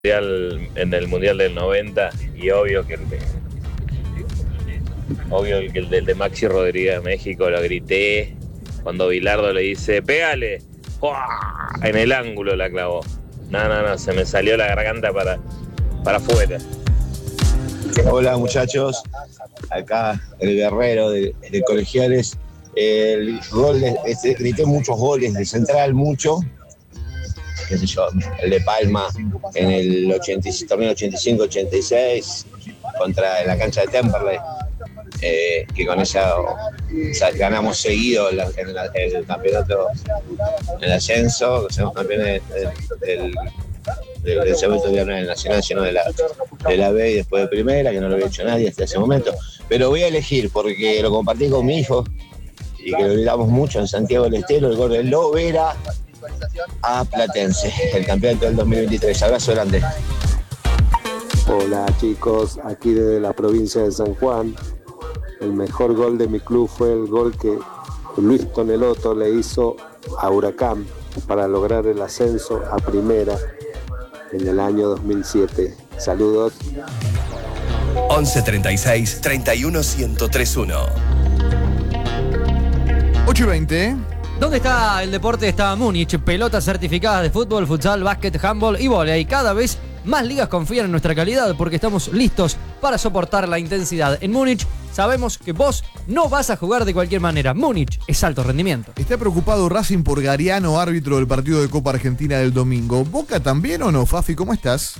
en el Mundial del 90 y obvio que el de Maxi Rodríguez de México lo grité cuando Bilardo le dice pégale, ¡Uah! En el ángulo la clavó. No, se me salió la garganta para afuera. Hola muchachos, acá el guerrero de Colegiales. El gol, grité muchos goles de Central, mucho. Qué sé yo, el de Palma en el torneo 85-86 en la cancha de Temperley, que con esa ganamos seguido el campeonato, el ascenso, somos campeones del segundo torneo del Nacional, sino de la B y después de Primera, que no lo había hecho nadie hasta ese momento. Pero voy a elegir, porque lo compartí con mi hijo y que lo gritamos mucho en Santiago del Estero, el gol de Lovera a Platense, el campeonato del 2023. Abrazo grande. Hola chicos, aquí desde la provincia de San Juan. El mejor gol de mi club fue el gol que Luis Tonelotto le hizo a Huracán para lograr el ascenso a Primera en el año 2007. Saludos. 11 36 31 1031. 8:20. ¿Dónde está el deporte? Está Múnich. Pelotas certificadas de fútbol, futsal, básquet, handball y vóley. Cada vez más ligas confían en nuestra calidad porque estamos listos para soportar la intensidad. En Múnich sabemos que vos no vas a jugar de cualquier manera. Múnich es alto rendimiento. ¿Está preocupado Racing por Gariano, árbitro del partido de Copa Argentina del domingo? ¿Boca también o no? Fafi, ¿cómo estás?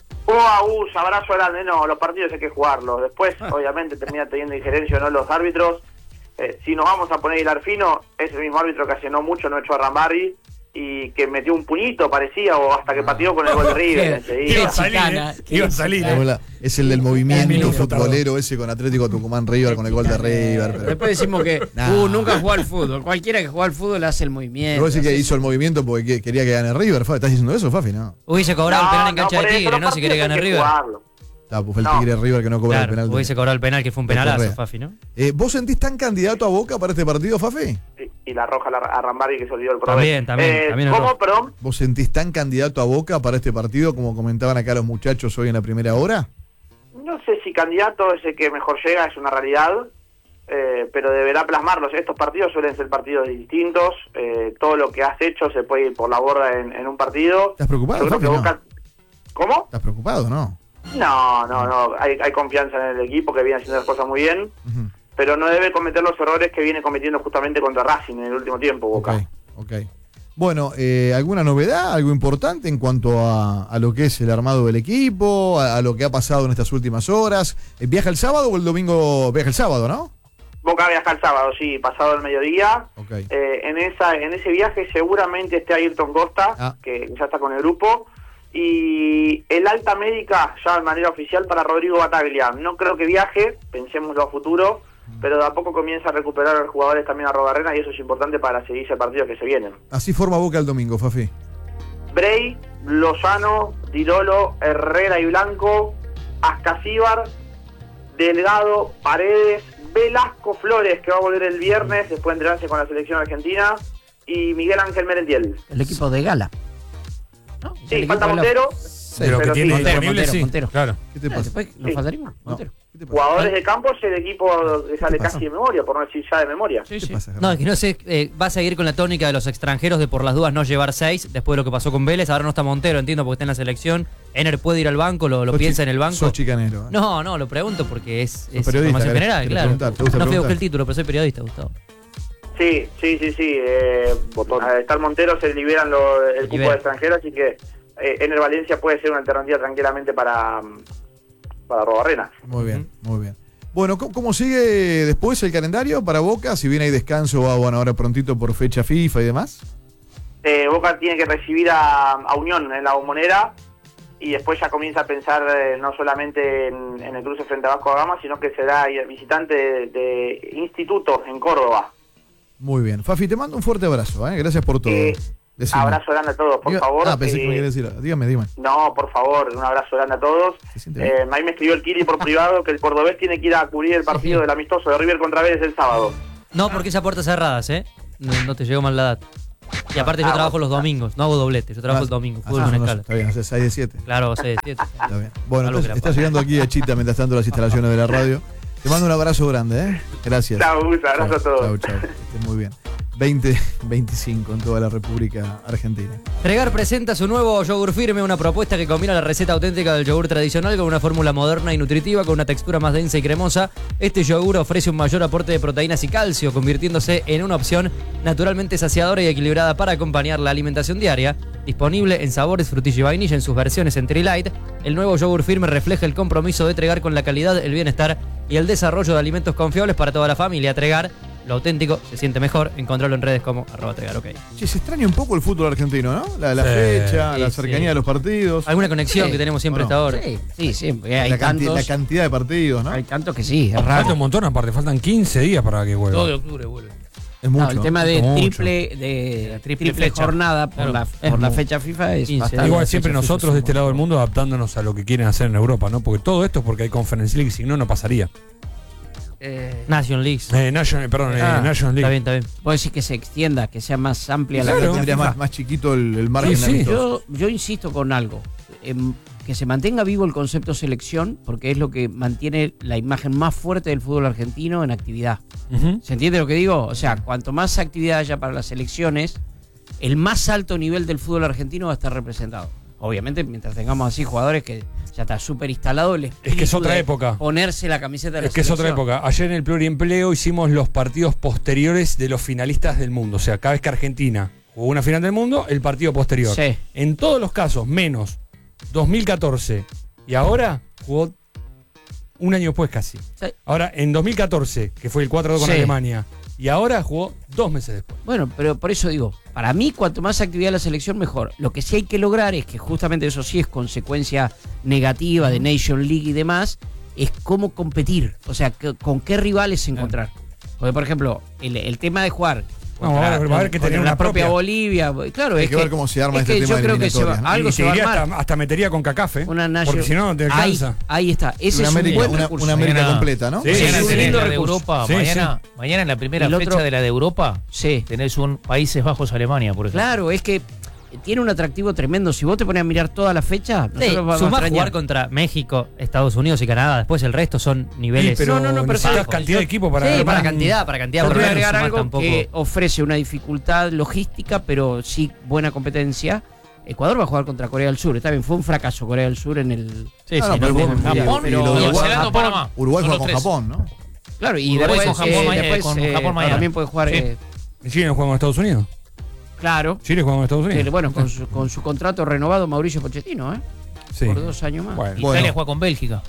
Abrazo grande. No, los partidos hay que jugarlos. Después, obviamente, termina teniendo injerencia o no los árbitros. Si nos vamos a poner a hilar fino, es el mismo árbitro que hace no mucho no echó a Rambarri y que metió un puñito, parecía, o hasta que pateó con el gol de River. Iba a salir. Es el del movimiento futbolero ese con Atlético Tucumán River, con el gol de River. Pero... Después decimos que nunca jugó al fútbol. Cualquiera que juega al fútbol hace el movimiento. Vos decís que hizo el movimiento porque quería que gane River. ¿Estás diciendo eso, Fafi? No. Hubiese cobrado el penal en cancha de Tigre, ¿no? Si quería ganar River. Pues fue el Tigre River que no cobró el penal. Hubiese cobrado el penal, que fue un penalazo, Fafi, ¿no? ¿Vos sentís tan candidato a Boca para este partido, Fafi? Y la roja a Rambarri, que se olvidó el problema. También. ¿Cómo, perdón? ¿Vos sentís tan candidato a Boca para este partido como comentaban acá los muchachos hoy en la primera hora? No sé si candidato es el que mejor llega, es una realidad, pero deberá plasmarlos. Estos partidos suelen ser partidos distintos, todo lo que has hecho se puede ir por la borda en un partido. ¿Estás preocupado, Fafi? Boca... ¿Cómo? ¿Estás preocupado, no? No, hay confianza en el equipo que viene haciendo las cosas muy bien, pero no debe cometer los errores que viene cometiendo justamente contra Racing en el último tiempo, Boca. Ok. Bueno, ¿alguna novedad, algo importante en cuanto a lo que es el armado del equipo, a lo que ha pasado en estas últimas horas? ¿Viaja el sábado o el domingo? Viaja el sábado, ¿no? Boca viaja el sábado, sí, pasado el mediodía. Okay. En ese viaje seguramente esté Ayrton Costa, que ya está con el grupo. Y el alta médica ya de manera oficial para Rodrigo Bataglia. No creo que viaje, pensémoslo a futuro, pero de a poco comienza a recuperar a los jugadores también a Robarrena y eso es importante para seguirse el partido que se vienen. Así forma Boca el domingo, Fafi. Bray, Lozano, Dirolo, Herrera y Blanco, Ascasíbar, Delgado, Paredes, Velasco Flores, que va a volver el viernes después de entrenarse con la selección argentina, y Miguel Ángel Merentiel. El equipo de gala. ¿No? Sí, falta Montero. Pero que tiene disponible, sí. Montero. Claro. ¿Qué te pasa? Después nos faltaría Montero. Jugadores de campo es el equipo que sale casi de memoria, por no decir ya de memoria. ¿Qué pasa, No, es que no sé, va a seguir con la tónica de los extranjeros de por las dudas no llevar 6, después de lo que pasó con Vélez. Ahora no está Montero, entiendo, porque está en la selección. Ener puede ir al banco, lo piensa en el banco. Sos chicanero. No, lo pregunto porque es información general, claro. No fui a buscar el título, pero soy periodista, Gustavo. Sí. Al estar Montero se liberan el cupo de extranjeros, así que Ener Valencia puede ser una alternativa tranquilamente para Robarrena. Muy bien. Bueno, ¿cómo sigue después el calendario para Boca? Si bien hay descanso, ahora prontito por fecha FIFA y demás. Boca tiene que recibir a Unión en la Bombonera y después ya comienza a pensar no solamente en el cruce frente a Vasco da Gama, sino que será visitante de Instituto en Córdoba. Muy bien. Fafi, te mando un fuerte abrazo, Gracias por todo. Abrazo grande a todos, por favor. Pensé que me quería decir. Dígame. No, por favor, un abrazo grande a todos. Ahí me escribió el Kili por privado que el cordobés tiene que ir a cubrir el partido del amistoso de River contra Vélez el sábado. No, porque esa puerta cerradas, No te llegó mal la data. Y aparte yo trabajo los domingos, no hago doblete, yo trabajo el domingo, fútbol con escala. Está bien, hace 6 de 7. Claro, 6 de 7. Está bien. Bueno, está llegando aquí a Chita mientras tanto las instalaciones de la radio. Te mando un abrazo grande, ¿eh? Gracias. Chao, abrazo a todos. Chao. Estés muy bien. 20-25 en toda la República Argentina. Tregar presenta su nuevo yogur firme, una propuesta que combina la receta auténtica del yogur tradicional con una fórmula moderna y nutritiva con una textura más densa y cremosa. Este yogur ofrece un mayor aporte de proteínas y calcio, convirtiéndose en una opción naturalmente saciadora y equilibrada para acompañar la alimentación diaria. Disponible en sabores frutillo y vainilla en sus versiones Entry Light, el nuevo yogur firme refleja el compromiso de Tregar con la calidad, el bienestar y el desarrollo de alimentos confiables para toda la familia. Tregar, lo auténtico se siente mejor. Encontrarlo en redes como @Tregar, ok. Che, se extraña un poco el fútbol argentino, ¿no? La fecha, la cercanía de los partidos. Alguna conexión que tenemos siempre hasta ahora. Sí. Hay tantos, la cantidad de partidos, ¿no? Hay tantos que sí, es Falta raro. un montón, aparte, faltan 15 días para que vuelva. 2 de octubre vuelve. Es mucho. El tema de mucho. triple fecha. jornada por la fecha FIFA es 15. bastante. Igual siempre nosotros de este lado del mundo adaptándonos a lo que quieren hacer en Europa, ¿no? Porque todo esto es porque hay Conference League, si no, no pasaría. Nation League. National League. Está bien. Puedo decir que se extienda, que sea más amplia la Claro. fecha Tendría FIFA. más chiquito el margen. Sí, amistoso. Yo insisto con algo. Que se mantenga vivo el concepto selección, porque es lo que mantiene la imagen más fuerte del fútbol argentino en actividad. ¿Se entiende lo que digo? O sea, cuanto más actividad haya para las selecciones, el más alto nivel del fútbol argentino va a estar representado. Obviamente, mientras tengamos así jugadores que ya está súper instalado el espíritu Es que es otra de época. ponerse la camiseta de la Es que es otra selección. época. Ayer en el pluriempleo hicimos los partidos posteriores de los finalistas del mundo. O sea, cada vez que Argentina jugó una final del mundo, el partido posterior. Sí. En todos los casos, menos 2014. Y ahora jugó un año después casi. Sí. Ahora, en 2014, que fue el 4-2 con Sí. Alemania. Y ahora jugó 2 meses después. Bueno, pero por eso digo, para mí cuanto más actividad de la selección mejor. Lo que sí hay que lograr es que justamente eso sí es consecuencia negativa de Nation League y demás, es cómo competir, o sea, con qué rivales encontrar. Porque por ejemplo, el tema de jugar No, va a haber que tener la una propia propia. Bolivia, claro, Hay es que ver cómo se arma es este que tema yo de creo que se va, eliminatorias, ¿no? algo Y se va a iría armar. hasta metería con CACAFE. Una Nation- Porque si no, no te alcanza. Ahí está, ese Una es un América, buen recurso. una América completa, ¿no? Sí, Mañana es un tenés lindo la de recurso. Europa. Sí, Mañana en la primera El otro- fecha de la de Europa Sí. tenés un Países Bajos Alemania, por ejemplo. Claro, es que tiene un atractivo tremendo. Si vos te pones a mirar toda la fecha, Sí, nosotros vamos a sumás extrañar. jugar contra México, Estados Unidos y Canadá. Después el resto son niveles. Sí, pero No, pero necesitas ¿sabes? cantidad de equipo para Sí, armar para un- cantidad, Yo pero te voy a no agregar sumás algo tampoco. que ofrece una dificultad logística, pero sí buena competencia. Ecuador va a jugar contra Corea del Sur. Está bien, fue un fracaso Corea del Sur en el. Sí, No, sí, no, pero no, vos- no, Japón, Japón, y lo de Nueva Uruguay- Zelanda o Panamá. Uruguay Son juega los con tres. Japón, ¿no? Claro, y Uruguay después, con Japón, después, con Japón mañana. también puede jugar. Sí. Chile no juega con Estados Unidos. Claro. Chile juega con Estados Unidos. Bueno, con su contrato renovado Mauricio Pochettino, ¿eh? Sí. Por 2 años más. Bueno. Italia juega con Bélgica.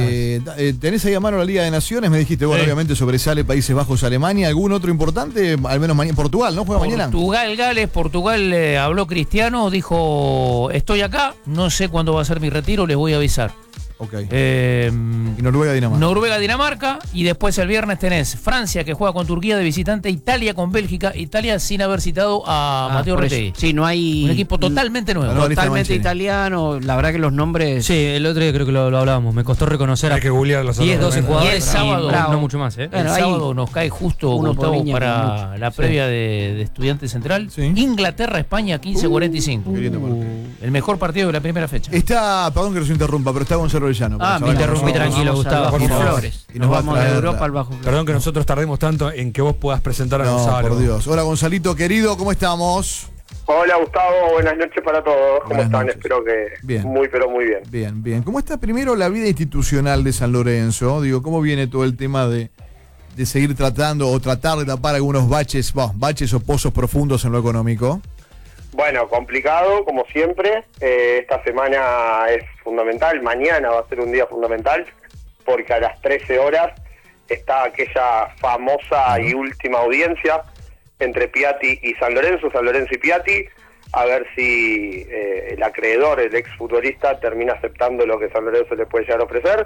Tenés ahí a mano la Liga de Naciones, me dijiste, bueno, Sí. obviamente sobresale Países Bajos, Alemania, ¿algún otro importante? Al menos mañana, Portugal, ¿no? ¿Juega mañana? Portugal, Gales, Portugal habló Cristiano, dijo, estoy acá, no sé cuándo va a ser mi retiro, les voy a avisar. Ok. Eh, Y Noruega, Dinamarca. Noruega, Dinamarca, y después el viernes tenés Francia que juega con Turquía de visitante, Italia con Bélgica, Italia sin haber citado a Mateo por eso. Retegui. Sí, no hay. Un equipo totalmente nuevo. No, lista Totalmente Mancini. italiano. La verdad que los nombres. Sí, el otro día creo que lo hablábamos. Me costó reconocer a Hay que googlear los 10, 12 otros. jugadores Y el sábado, y bravo. no mucho más, ¿eh? El Bueno, ahí sábado nos cae justo, uno por Gustavo, línea, con para mucho. la Sí. previa de Estudiante Central. Sí. Inglaterra, España, 15:45. Qué lindo partido. El mejor partido de la primera fecha. Está, perdón que los interrumpa, pero está Gonzalo Orellano. Ah, por me eso. interrumpí, tranquilo, Vamos al Gustavo, Bajo por favor. Flores. Y Nos nos va a vamos de traer Europa la- al Bajo Flores. Perdón que nosotros tardemos tanto en que vos puedas presentar a No, Gonzalo. por Dios. Hola, Gonzalito, querido, ¿cómo estamos? Hola Gustavo, buenas noches para todos. ¿Cómo Buenas están? noches. Espero que Bien. muy pero muy bien. Bien, bien. ¿Cómo está primero la vida institucional de San Lorenzo? Digo, ¿cómo viene todo el tema de seguir tratando o tratar de tapar algunos baches o pozos profundos en lo económico? Bueno, complicado como siempre. Esta semana es fundamental. Mañana va a ser un día fundamental porque a las 13 horas está aquella famosa y última audiencia entre Piatti y San Lorenzo y Piatti, a ver si el acreedor, el exfutbolista, termina aceptando lo que San Lorenzo le puede llegar a ofrecer.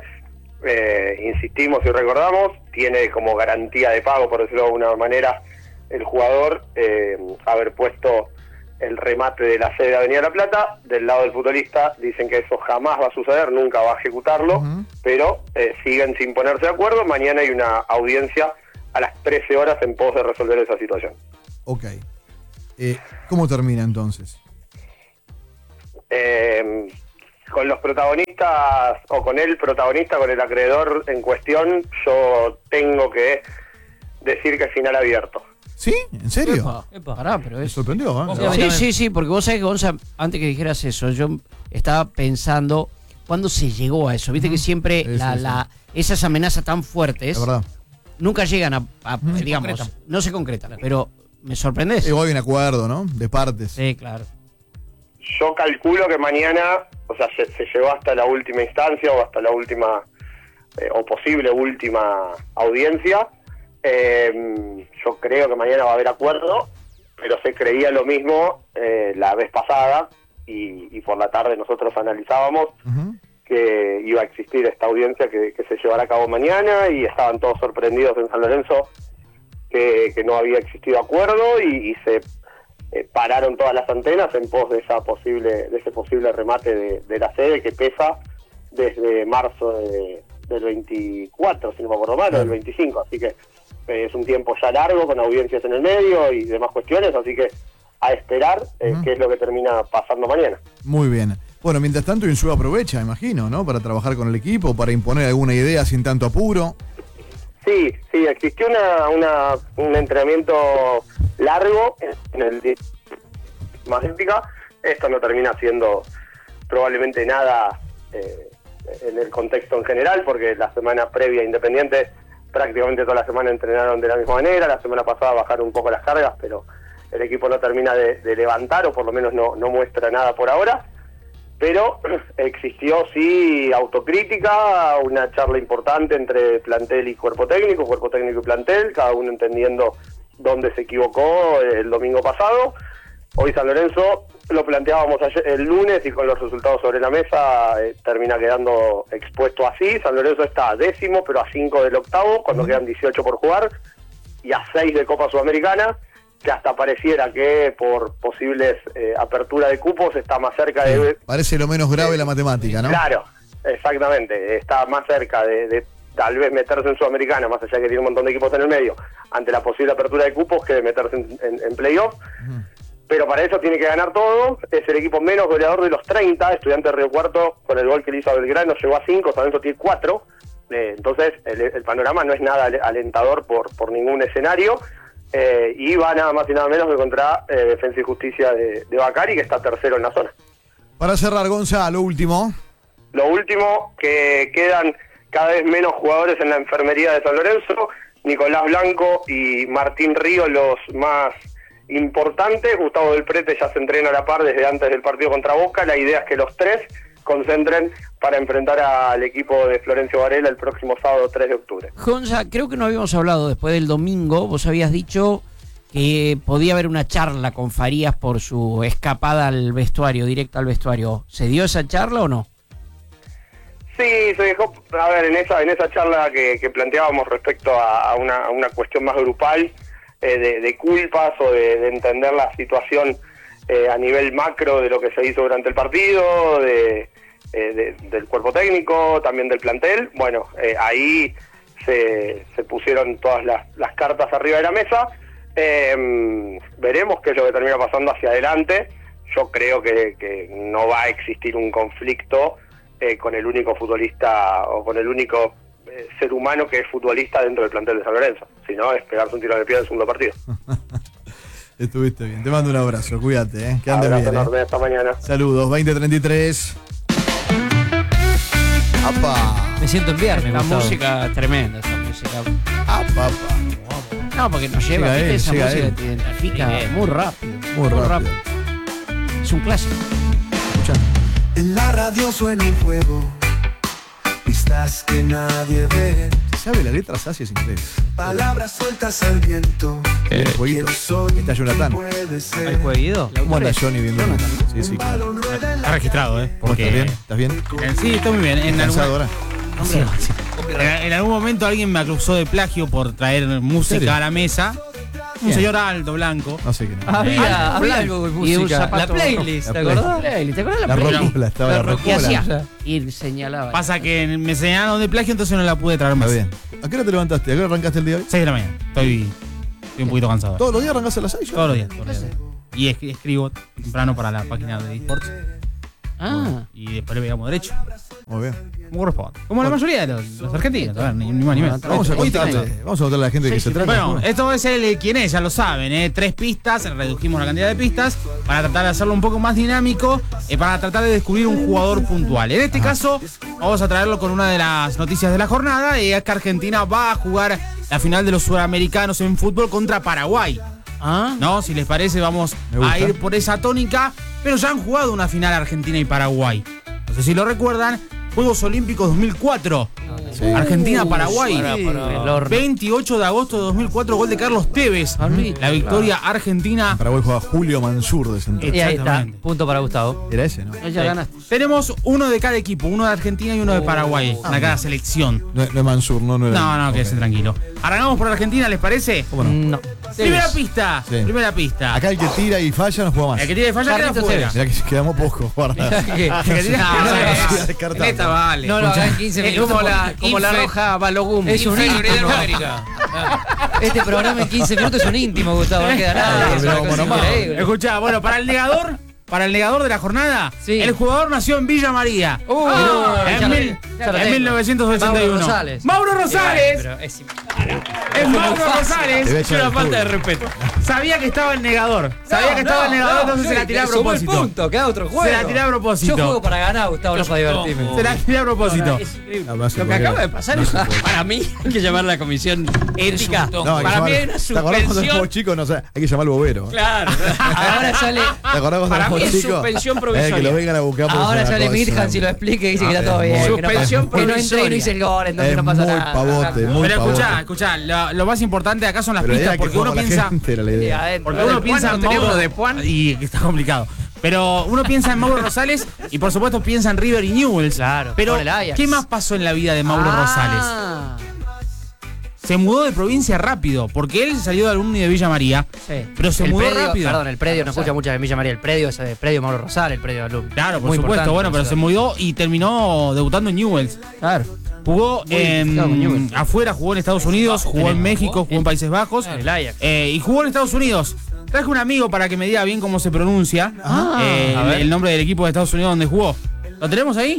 Insistimos y recordamos, tiene como garantía de pago, por decirlo de alguna manera, el jugador haber puesto el remate de la sede de Avenida La Plata. Del lado del futbolista dicen que eso jamás va a suceder, nunca va a ejecutarlo, pero siguen sin ponerse de acuerdo. Mañana hay una audiencia a las 13 horas en pos de resolver esa situación. Ok. ¿Cómo termina entonces? Con los protagonistas, o con el protagonista, con el acreedor en cuestión, yo tengo que decir que es final abierto. ¿Sí? ¿En serio? Pará, pero Me es... sorprendió, ¿eh? Sí, porque vos sabés que, Gonza, antes que dijeras eso, yo estaba pensando cuándo se llegó a eso. Viste que siempre esas amenazas tan fuertes nunca llegan a digamos, no se concretan, pero me sorprendés. Igual hay un acuerdo, ¿no? De partes. Sí, claro. Yo calculo que mañana, o sea, se llegó hasta la última instancia o hasta la última, o posible última audiencia. Yo creo que mañana va a haber acuerdo, pero se creía lo mismo la vez pasada y por la tarde nosotros analizábamos que iba a existir esta audiencia que se llevará a cabo mañana y estaban todos sorprendidos en San Lorenzo que no había existido acuerdo y se pararon todas las antenas en pos de ese posible remate de la sede que pesa desde marzo del 24, si no me acuerdo mal, o del 25, así que es un tiempo ya largo con audiencias en el medio y demás cuestiones, así que a esperar qué es lo que termina pasando mañana. Muy bien. Bueno, mientras tanto Insúa aprovecha, imagino, ¿no? Para trabajar con el equipo, para imponer alguna idea sin tanto apuro. Sí, existió un entrenamiento largo en el más épica. Esto no termina siendo probablemente nada en el contexto en general, porque la semana previa a Independiente prácticamente toda la semana entrenaron de la misma manera. La semana pasada bajaron un poco las cargas, pero el equipo no termina de levantar, o por lo menos no muestra nada por ahora. Pero existió sí autocrítica, una charla importante entre plantel y cuerpo técnico y plantel, cada uno entendiendo dónde se equivocó el domingo pasado. Hoy San Lorenzo lo planteábamos el lunes y con los resultados sobre la mesa termina quedando expuesto así. San Lorenzo está 10º, pero a 5 del octavo, cuando quedan 18 por jugar, y a 6 de Copa Sudamericana, que hasta pareciera que por posibles apertura de cupos está más cerca de... Parece lo menos grave la matemática, ¿no? Claro, exactamente. Está más cerca de tal vez meterse en Sudamericana, más allá que tiene un montón de equipos en el medio, ante la posible apertura de cupos, que de meterse en playoff. Pero para eso tiene que ganar todo. Es el equipo menos goleador de los 30. Estudiantes de Río Cuarto, con el gol que le hizo a Belgrano, llegó a 5, San Lorenzo tiene 4. Entonces el panorama no es nada alentador por ningún escenario. Y va nada más y nada menos que contra Defensa y Justicia de Bacari, que está tercero en la zona. Para cerrar, Gonza, lo último. Lo último, que quedan cada vez menos jugadores en la enfermería de San Lorenzo. Nicolás Blanco y Martín Río los más importantes. Gustavo del Prete ya se entrena a la par desde antes del partido contra Boca. La idea es que los tres concentren para enfrentar al equipo de Florencio Varela el próximo sábado 3 de octubre. Gonza, creo que no habíamos hablado después del domingo. Vos habías dicho que podía haber una charla con Farías por su escapada al vestuario, directa al vestuario. ¿Se dio esa charla o no? Sí, se dejó, a ver, en esa charla que planteábamos respecto a una cuestión más grupal, de culpas o de entender la situación a nivel macro de lo que se hizo durante el partido, del cuerpo técnico, también del plantel. Bueno, ahí se pusieron todas las cartas arriba de la mesa. Veremos qué es lo que termina pasando hacia adelante. Yo creo que no va a existir un conflicto con el único futbolista o con el único ser humano que es futbolista dentro del plantel de San Lorenzo, sino es pegarse un tiro de pie en el segundo partido. Estuviste bien, te mando un abrazo, cuídate, que andes bien. Enorme, hasta mañana. Saludos, 20:33. ¡Apa! Me siento en viernes. La música tremenda, esa música. ¡Apa! No, porque nos lleva, esa música te identifica muy rápido. Muy rápido. Es un clásico. Escuchá. En la radio suena un juego, pistas que nadie ve. ¿Se sabe la letra? Así es inglés. Palabras sueltas al viento. El jueguito. Está Jonathan. ¿Hay jueguito? ¿Cómo anda Johnny viendo? Sí, sí, claro. Está registrado, Porque... ¿Estás bien? Sí, estoy muy bien. ¿Cansado ahora? Sí. En algún momento alguien me acusó de plagio por traer música a la mesa. Un señor alto, blanco. No sé qué. Había algo de música. La playlist, ¿te acordás? ¿Te acordás la playlist? Estaba la rocola. Y señalaba. Pasa que me señalaron de plagio, entonces no la pude traer más. Está bien. ¿A qué hora te levantaste? ¿A qué hora arrancaste el día de hoy? 6 de la mañana. Estoy un poquito cansado. ¿Todos los días arrancás a las 6? Todos los días. Y escribo temprano para la página de eSports. Y después le pegamos derecho. Muy bien. Como corresponde. Como la mayoría de los argentinos. A ver, ni más ni menos. Vamos a contarle a la gente de qué se trata. Bueno, esto es el quién es, ya lo saben, 3 pistas, redujimos la cantidad de pistas para tratar de hacerlo un poco más dinámico, para tratar de descubrir un jugador puntual. En este caso, vamos a traerlo con una de las noticias de la jornada, y es que Argentina va a jugar la final de los sudamericanos en fútbol contra Paraguay. ¿No? Si les parece, vamos a ir por esa tónica, pero ya han jugado una final Argentina y Paraguay. No sé si lo recuerdan, Juegos Olímpicos 2004. Sí. Argentina-Paraguay. 28 de agosto de 2004, gol de Carlos Tevez. La victoria argentina. En Paraguay juega Julio Mansur de central. Y ahí está, punto para Gustavo. Era ese, ¿no? Ya ganaste. Tenemos uno de cada equipo, uno de Argentina y uno de Paraguay, de cada selección. No es Mansur, no era. No, quédese tranquilo. Arrancamos por Argentina, ¿les parece? ¿Cómo no? Primera pista. Sí. Primera pista. Acá el que tira y falla no juega más. El que tira y falla queda fuera. Mirá que quedamos pocos, guarda. Esta vale. No lo hagan en 15 minutos. Como la roja Balogum. Es un íntimo. Este programa en 15 minutos es un íntimo, Gustavo. No queda nada. Escuchá, bueno, para el negador de la jornada, el jugador nació en Villa María. En 1981. Mauro Rosales. Es Mauro Rosales. Es una falta de respeto. Sabía que estaba el negador. Entonces se la tiré a propósito. Punto, queda otro juego. Se la tiré a propósito. Yo juego para ganar, Gustavo, no para divertirme. Se la tiré a propósito. Lo que acaba de pasar es, para mí, hay que llamar a la comisión ética. Para mí hay una suspensión. ¿Te acordás cuando éramos chicos? No sé, hay que llamar al bobero. Claro. Ahora sale. ¿Te acordás cuando éramos chicos? Suspensión provisoria. Que lo vengan a buscar. Ahora sale Mirjan si lo explique y dice que está todo bien. Suspensión provisoria. Que no entré y no hice el gol, entonces no pasa nada. Pavote, muy pero pavote. escuchá, lo más importante acá son las pistas, porque uno piensa. Porque uno piensa en Mauro de Juan y está complicado. Pero uno piensa en Mauro Rosales y por supuesto piensa en River y Newell's. Claro. Pero ¿qué más pasó en la vida de Mauro Rosales? Se mudó de provincia rápido, porque él salió de alumni de Villa María, pero se mudó rápido. Perdón, el predio, no escucha mucho de Villa María, el predio es el predio Mauro Rosales, el predio de alumni. Claro, por supuesto, bueno, pero se mudó y terminó debutando en Newell's. Claro. Jugó afuera, jugó en Estados Unidos, jugó en México, jugó en Países Bajos. Y jugó en Estados Unidos. Traje un amigo para que me diga bien cómo se pronuncia el nombre del equipo de Estados Unidos donde jugó. ¿Lo tenemos ahí?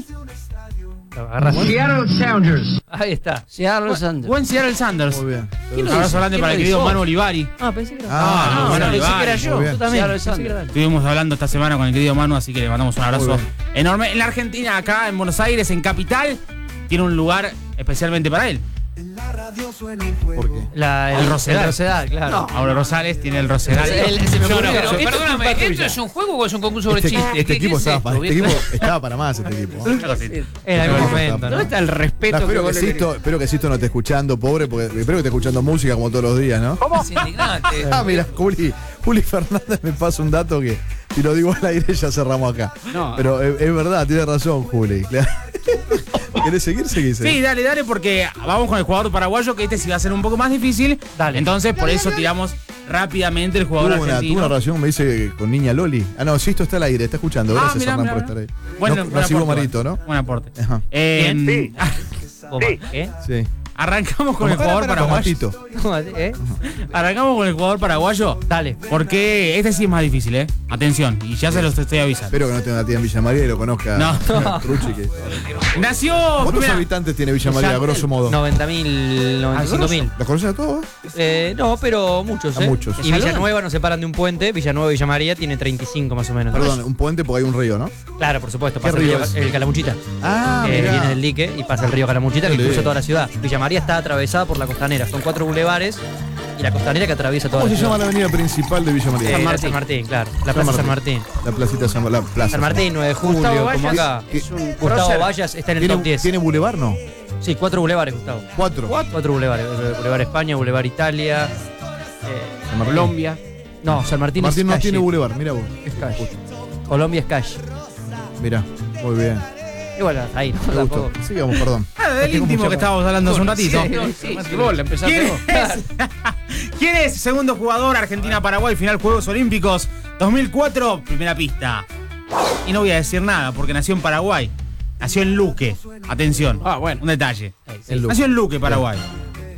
Seattle Sounders. Ahí está. Seattle Sounders. Buen Seattle Sounders. Muy bien. Un abrazo grande para el querido Manu Olivari. Pensé que era. Manu pensé que era yo. Yo también. Estuvimos hablando esta semana con el querido Manu, así que le mandamos un abrazo enorme. En la Argentina, acá en Buenos Aires, en Capital, tiene un lugar especialmente para él. ¿Por qué? El Rosedal. El Rosedal, claro. No, Mauro Rosales tiene el Rosedal. Perdóname, ¿esto es un juego o es un concurso sobre chistes? Este equipo estaba para más, este equipo. Era el momento. ¿Dónde está el respeto? Espero que Sisto no esté escuchando, pobre, porque espero que esté escuchando música como todos los días, ¿no? ¿Cómo? Es indignante. Mira, Juli Fernández me pasa un dato que si lo digo al aire ya cerramos acá. Pero es verdad, tiene razón, Juli. ¿Querés seguir? Sí, dale, porque vamos con el jugador paraguayo, que este sí va a ser un poco más difícil. Dale. Entonces, por eso tiramos rápidamente el jugador argentino. Tuvo una relación, me dice, con Niña Loli. No, Sisto está al aire, está escuchando. Gracias, Hernán, por estar ahí. Bueno, Recibo Marito, ¿no? Buen aporte. Ajá. ¿Qué? Sí. Arrancamos con el jugador paraguayo. Arrancamos con el jugador paraguayo. Dale. Porque este sí es más difícil, Atención, y ya se los estoy avisando. Espero que no tenga una tía en Villa María y lo conozca. No. Truchi, que... Nació. ¿Cuántos habitantes tiene Villa María, a grosso modo? 90.000, 95.000. ¿Los conoces a todos? No, pero muchos. Muchos. Y Villanueva nos separan de un puente. Villanueva y Villa María tiene 35 más o menos. Perdón, un puente porque hay un río, ¿no? Claro, por supuesto. ¿Qué Pasa río el Calamuchita. Viene del dique y pasa el río Calamuchita que cruza toda la ciudad. Villa María está atravesada por la costanera. Son 4 bulevares y la costanera que atraviesa toda la ciudad. ¿Cómo se llama la avenida principal de Villa María? San Martín, claro. La Plaza San Martín. La placita San Martín. San Martín, 9 de julio, como acá. Gustavo Vallas está en el top 10. ¿Tiene bulevar, no? Sí, 4 bulevares, Gustavo. 4 bulevares. Bulevar España, Bulevar Italia, Colombia. No, San Martín no tiene bulevar, mira vos. Es calle. Colombia es calle. Mirá, muy bien. Y bueno, ahí, ¿no? Tampoco. Sigamos, perdón. Del íntimo que estábamos hablando hace un ratito. ¿Quién es? Segundo jugador, Argentina-Paraguay, final Juegos Olímpicos 2004, primera pista. Y no voy a decir nada porque nació en Paraguay. Nació en Luque. Atención. Bueno. Un detalle. Nació en Luque, Paraguay.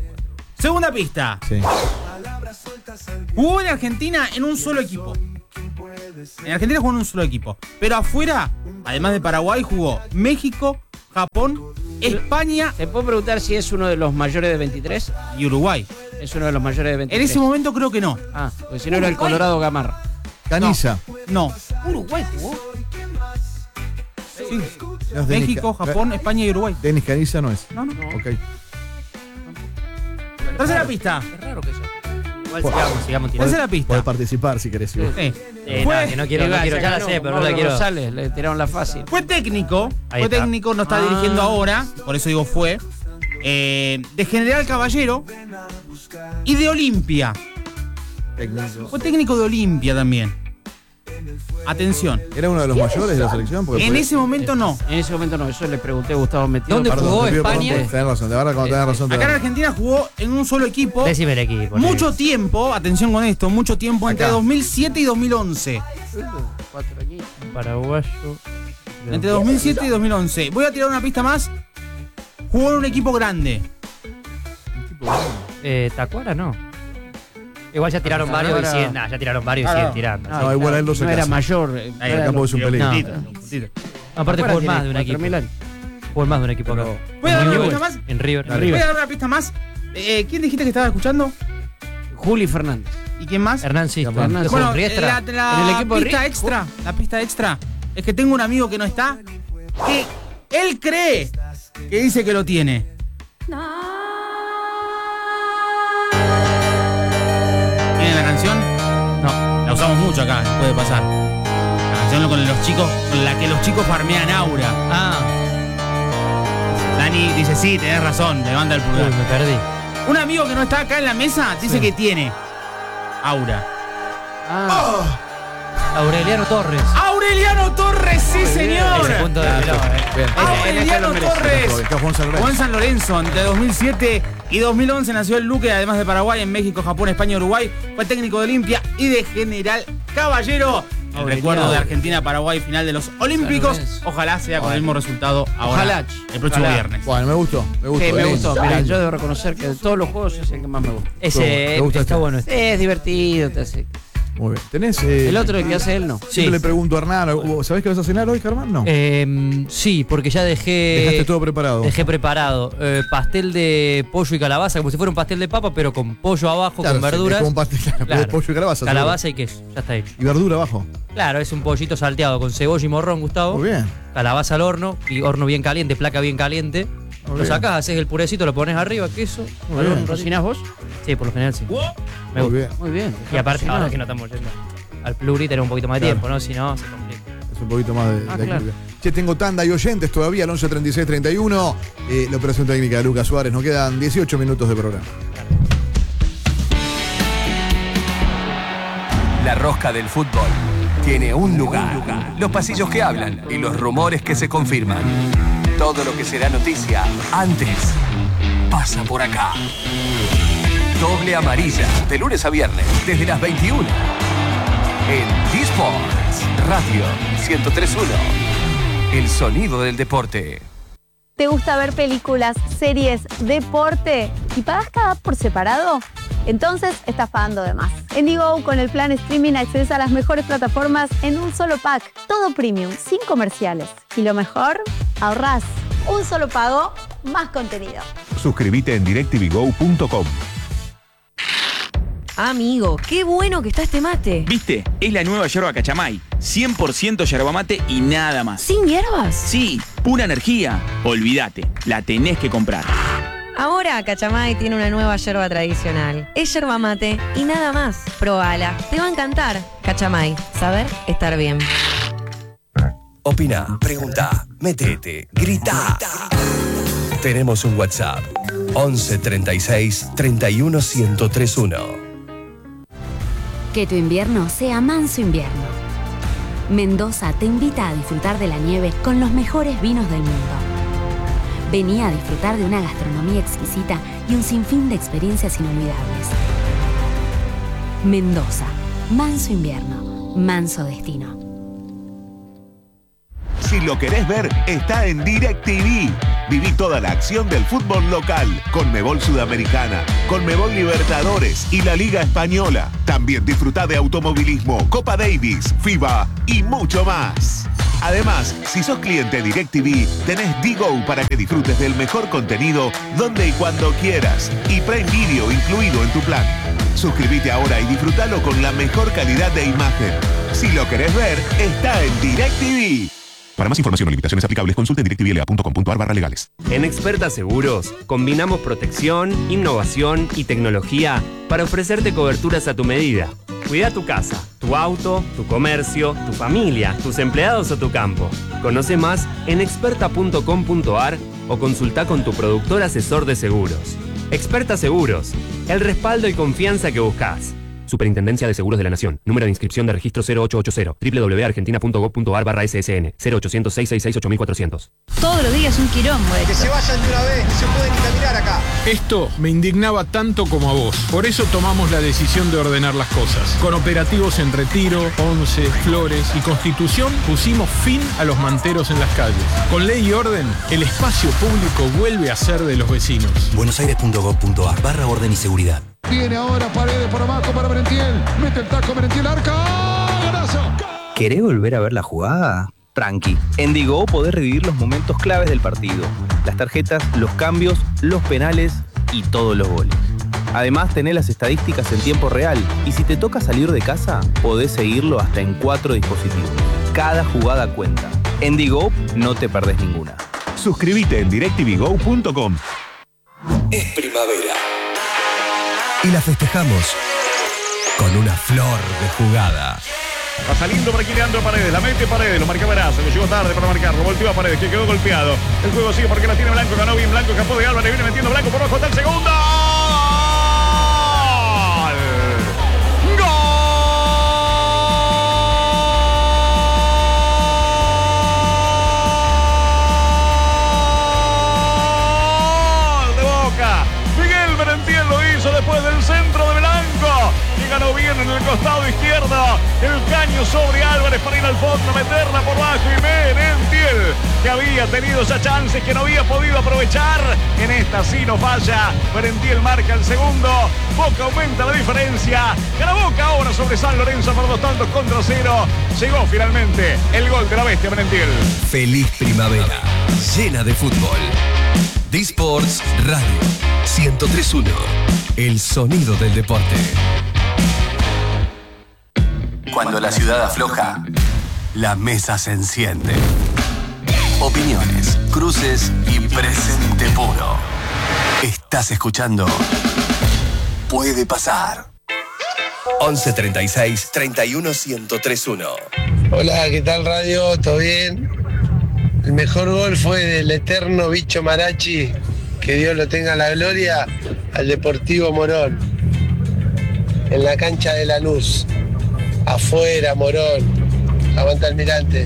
Segunda pista. Sí. Jugó en Argentina en un solo equipo. En Argentina jugó en un solo equipo. Pero afuera, además de Paraguay, jugó México, Japón, España. ¿Te puedo preguntar si es uno de los mayores de 23? Y Uruguay. Es uno de los mayores de 23. En ese momento creo que no. Ah, porque si no era el Colorado Gamarra. Caniza. No. Uruguay jugó. Sí. No es Denis México, Japón, España y Uruguay. Denis Caniza no es. No. Ok. Tercera pista. Es raro que eso. Igual sigamos tirando. Tercera pista. Podés participar si querés. Sí. No, que no quiero, ya la sé, pero no la quiero. Rosales, le tiraron la fácil. Fue técnico. Ahí está. No está dirigiendo ahora. Por eso digo fue. De General Caballero. Y de Olimpia. Fue técnico de Olimpia también. Atención. ¿Era uno de los mayores de la selección? Porque En ese momento no. En ese momento no, eso le pregunté a Gustavo Metido. ¿Dónde jugó España? Tenés razón, de verdad cuando tenés razón. Acá en Argentina jugó en un solo equipo. Decime el equipo. Mucho tiempo, atención con esto, mucho tiempo entre Acá. 2007 y 2011. 4 añitos. Paraguayo. Entre 2007 y 2011. Voy a tirar una pista más. Jugó en un equipo grande. Tacuara no. Igual ya tiraron varios y siguen. Ya tiraron varios y siguen tirando. No, igual a él lo No era mayor. Ahí, Acá es un peligro. Aparte jugó más de un equipo. Jugó más de un equipo acá. ¿Voy a dar una pista más? En River. Voy a dar una pista más. ¿Quién dijiste que estaba escuchando? Juli Fernández. ¿Y quién más? Hernán Sisto. Bueno, Riestra. En el equipo pista extra. La pista extra es que tengo un amigo que no está. Que él cree que dice que lo tiene. ¿Tiene la canción? No. La usamos mucho acá, puede pasar. La canción con los chicos, con la que los chicos farmean aura. Dani dice, sí, tenés razón, levanta el pulgar. Me perdí. Un amigo que no está acá en la mesa dice que tiene aura. Aureliano Torres. ¡Aureliano Torres, sí, señor! Ese punto de pelota. Aureliano Torres. Juan San Lorenzo, entre 2007 y 2011 nació el Luque, además de Paraguay, en México, Japón, España y Uruguay. Fue técnico de Olimpia y de General Caballero. El recuerdo de Argentina-Paraguay, final de los Olímpicos. Ojalá sea con el mismo resultado ahora, el próximo viernes. Bueno, me gustó. Sí, me gustó. Mira, yo debo reconocer que de todos los juegos es el que más me gusta. Ese está bueno. Es divertido, te hace. Muy bien. ¿Tenés, el otro que hace él no. Siempre le pregunto a Hernán, ¿sabés qué vas a cenar hoy, Germán? No. Sí, porque ya Dejaste todo preparado. Dejé preparado. Pastel de pollo y calabaza, como si fuera un pastel de papa, pero con pollo abajo, con verduras. Como un pastel de pollo y calabaza. Calabaza y queso, ya está hecho. ¿Y verdura abajo? Claro, es un pollito salteado con cebolla y morrón, Gustavo. Muy bien. Calabaza al horno, y horno bien caliente, placa bien caliente. Lo sacás, haces el purecito, lo pones arriba, queso. ¿Cocinás vos? Sí, por lo general sí. Me gusta. Muy bien. Y aparte, ahora que no estamos yendo al pluri, tenemos un poquito más de tiempo, ¿no? Si no, se complica. Es un poquito más de claro. actividad. Che, tengo tanda y oyentes todavía al 11 36 31. La operación técnica de Lucas Suárez. Nos quedan 18 minutos de programa. La rosca del fútbol tiene un lugar. Los pasillos que hablan y los rumores que se confirman. Todo lo que será noticia antes pasa por acá. Doble amarilla, de lunes a viernes, desde las 21. En D-Sports Radio 103.1. El sonido del deporte. ¿Te gusta ver películas, series, deporte y pagas cada app por separado? Entonces estás pagando de más. En Digo, con el plan streaming accedes a las mejores plataformas en un solo pack. Todo premium, sin comerciales. Y lo mejor, ahorrás. Un solo pago, más contenido. Suscríbete en DirecTVGo.com. Amigo, qué bueno que está este mate. ¿Viste? Es la nueva yerba Cachamay. 100% yerba mate y nada más. ¿Sin hierbas? Sí, pura energía. Olvídate, la tenés que comprar. Ahora Cachamay tiene una nueva yerba tradicional. Es yerba mate y nada más. Probala, te va a encantar. Cachamay, saber estar bien. Opina, pregunta, metete, grita. Tenemos un WhatsApp. 11 36 31 1031. Que tu invierno sea manso invierno. Mendoza te invita a disfrutar de la nieve con los mejores vinos del mundo. Vení a disfrutar de una gastronomía exquisita y un sinfín de experiencias inolvidables. Mendoza, manso invierno, manso destino. Si lo querés ver, está en DirecTV. Viví toda la acción del fútbol local, Conmebol Sudamericana, Conmebol Libertadores y la Liga Española. También disfruta de automovilismo, Copa Davis, FIBA y mucho más. Además, si sos cliente DirecTV, tenés D-Go para que disfrutes del mejor contenido donde y cuando quieras. Y Prime Video incluido en tu plan. Suscríbete ahora y disfrútalo con la mejor calidad de imagen. Si lo querés ver, está en DirecTV. Para más información o limitaciones aplicables, consulte directvla.com.ar/legales. En Experta Seguros, combinamos protección, innovación y tecnología para ofrecerte coberturas a tu medida. Cuida tu casa, tu auto, tu comercio, tu familia, tus empleados o tu campo. Conoce más en experta.com.ar o consulta con tu productor asesor de seguros. Experta Seguros, el respaldo y confianza que buscas. Superintendencia de Seguros de la Nación. Número de inscripción de registro 0880. www.argentina.gov.ar/SSN. 0800-666-8400. Todos los días un quilombo. Que se vayan de una vez, no se puede ni caminar acá. Esto me indignaba tanto como a vos. Por eso tomamos la decisión de ordenar las cosas. Con operativos en Retiro, Once, Flores y Constitución pusimos fin a los manteros en las calles. Con ley y orden, el espacio público vuelve a ser de los vecinos. buenosaires.gov.ar/orden y seguridad. Viene ahora Paredes por abajo para Merentiel. Mete el taco Merentiel, arca. ¡Golazo! ¿Querés volver a ver la jugada? Tranqui. En D-Go podés revivir los momentos claves del partido. Las tarjetas, los cambios, los penales y todos los goles. Además, tenés las estadísticas en tiempo real. Y si te toca salir de casa, podés seguirlo hasta en 4 dispositivos. Cada jugada cuenta. En D-Go no te perdés ninguna. Suscríbete en directvgo.com. Es primavera. Y la festejamos con una flor de jugada. Va saliendo por aquí Leandro Paredes, la mete Paredes, lo marca Verazo, lo llegó tarde para marcarlo, volteó a Paredes, que quedó golpeado. El juego sigue porque la tiene Blanco, ganó bien Blanco, escapó de Álvarez, viene metiendo Blanco por abajo, está el segundo. Después del centro de Blanco, que ganó bien en el costado izquierdo, el caño sobre Álvarez para ir al fondo, meterla por bajo y Merentiel, que había tenido esa chance que no había podido aprovechar, en esta sí no falla. Merentiel marca el segundo, Boca aumenta la diferencia, gana Boca ahora sobre San Lorenzo por 2-0. Llegó finalmente el gol de la bestia Merentiel. Feliz primavera, llena de fútbol. D-Sports Radio 103.1. El sonido del deporte. Cuando la ciudad afloja, la mesa se enciende. Opiniones, cruces y presente puro. Estás escuchando Puede Pasar. 11 36 31 1031. Hola, ¿qué tal radio? ¿Todo bien? El mejor gol fue del eterno Bicho Marachi, que Dios lo tenga en la gloria, al Deportivo Morón, en la cancha de Lanús. Afuera, Morón. Aguanta Almirante.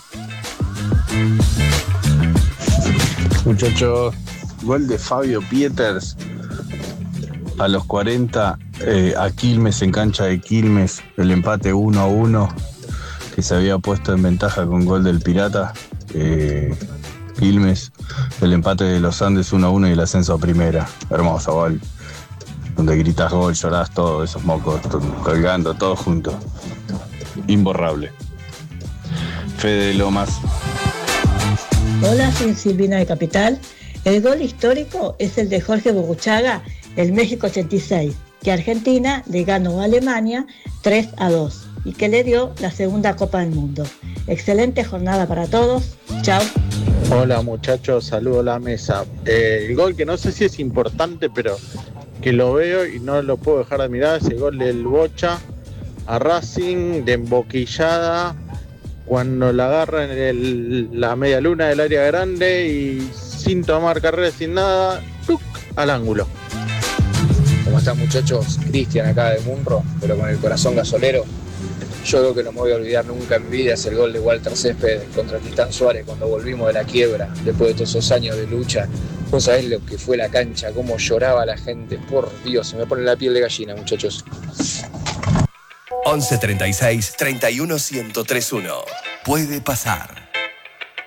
Muchachos, gol de Fabio Pieters a los 40 a Quilmes, en cancha de Quilmes, el empate 1-1 que se había puesto en ventaja con gol del Pirata. Quilmes, el empate de los Andes 1-1 y el ascenso a primera. Hermoso gol, donde gritas gol, llorás, todos esos mocos colgando, todos juntos. Imborrable. Fede Lomas. Hola, soy Silvina de Capital. El gol histórico es el de Jorge Burruchaga, el México 86, que Argentina le ganó a Alemania 3-2 y que le dio la segunda Copa del Mundo. Excelente jornada para todos. Chao. Hola muchachos, saludo a la mesa. El gol que no sé si es importante, pero que lo veo y no lo puedo dejar de mirar, es el gol del Bocha a Racing de emboquillada, cuando la agarra en la media luna del área grande y sin tomar carrera, sin nada, ¡tuc!, al ángulo. ¿Cómo están muchachos? Cristian acá de Munro, pero con el corazón gasolero. Yo creo que no me voy a olvidar nunca en vida es el gol de Walter Céspedes contra Tristán Suárez cuando volvimos de la quiebra, después de todos esos años de lucha. Vos sabés lo que fue la cancha, cómo lloraba la gente, por Dios, se me pone la piel de gallina, muchachos. 11 36 31 1031. Puede pasar.